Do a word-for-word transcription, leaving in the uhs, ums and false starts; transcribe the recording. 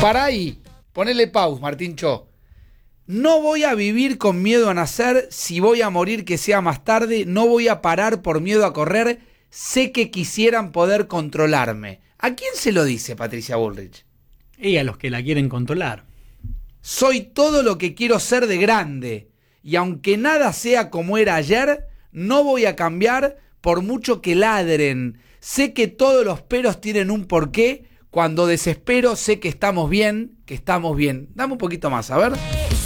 Para ahí, ponele pause, Martín Cho. No voy a vivir con miedo a nacer, si voy a morir que sea más tarde, no voy a parar por miedo a correr, sé que quisieran poder controlarme. ¿A quién se lo dice Patricia Bullrich? Y a los que la quieren controlar. Soy todo lo que quiero ser de grande, y aunque nada sea como era ayer, no voy a cambiar por mucho que ladren. Sé que todos los peros tienen un porqué, cuando desespero sé que estamos bien, que estamos bien. Dame un poquito más, a ver.